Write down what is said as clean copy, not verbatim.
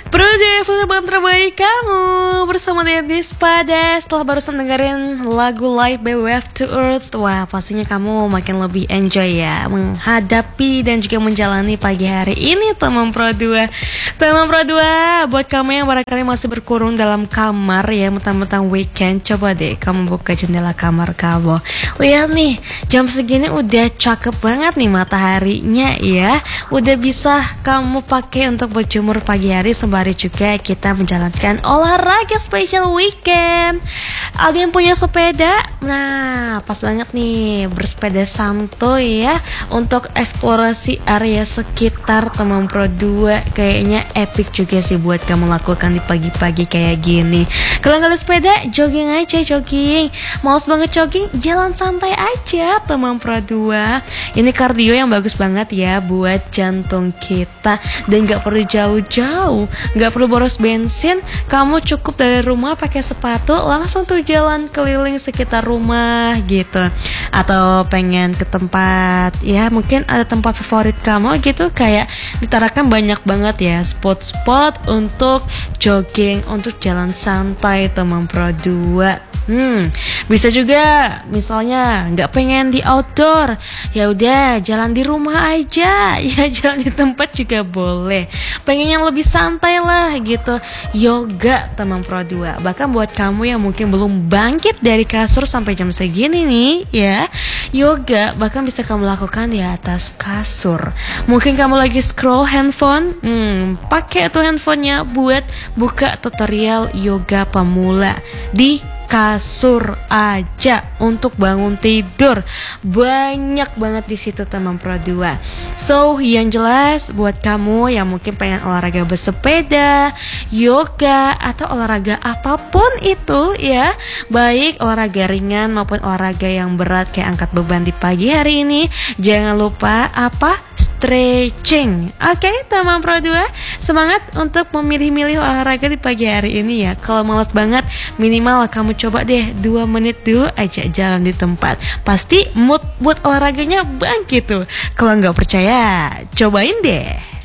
Produk terbaik kamu bersama Dennis pada setelah barusan dengerin lagu Live by Wave to Earth. Wah, pastinya kamu makin lebih enjoy ya menghadapi dan juga menjalani pagi hari ini teman Pro 2. Teman Pro 2, buat kamu yang barangkali masih berkurung dalam kamar ya, mentang-mentang weekend, coba deh kamu buka jendela kamar kamu. Lihat nih, jam segini udah cakep banget nih mataharinya ya. Udah bisa kamu pakai untuk berjemur pagi hari, sembari juga kita menjalankan olahraga spesial weekend. Ada yang punya sepeda? Nah, pas banget nih bersepeda santuy ya untuk eksplorasi area sekitar teman Pro 2. Kayaknya epic juga sih buat kamu lakukan di pagi-pagi kayak gini. Kalau nggak ada sepeda, jogging aja, jogging. Males banget jogging, jalan santai aja teman Pro 2. Ini kardio yang bagus banget ya buat jantung kita. Dan gak perlu jauh-jauh, gak perlu boros bensin. Kamu cukup dari rumah pakai sepatu, langsung tuh jalan keliling sekitar rumah gitu. Atau pengen ke tempat, ya mungkin ada tempat favorit kamu gitu, kayak ditarakan banyak banget ya spot-spot untuk jogging, untuk jalan santai teman Pro 2. Bisa juga misalnya nggak pengen di outdoor, ya udah jalan di rumah aja ya, jalan di tempat juga boleh. Pengen yang lebih santai lah gitu, yoga teman Pro 2. Bahkan buat kamu yang mungkin belum bangkit dari kasur sampai jam segini nih ya, yoga bahkan bisa kamu lakukan di atas kasur. Mungkin kamu lagi scroll handphone, pakai tuh handphonenya buat buka tutorial yoga pemula di kasur aja untuk bangun tidur. Banyak banget di situ teman Pro 2. So, yang jelas buat kamu yang mungkin pengen olahraga bersepeda, yoga atau olahraga apapun itu ya, baik olahraga ringan maupun olahraga yang berat kayak angkat beban di pagi hari ini, jangan lupa stretching. Oke, teman Pro 2, semangat untuk memilih-milih olahraga di pagi hari ini ya. Kalau malas banget, minimal kamu coba deh 2 menit dulu aja jalan di tempat. Pasti mood buat olahraganya bangkit tuh. Kalau nggak percaya, cobain deh.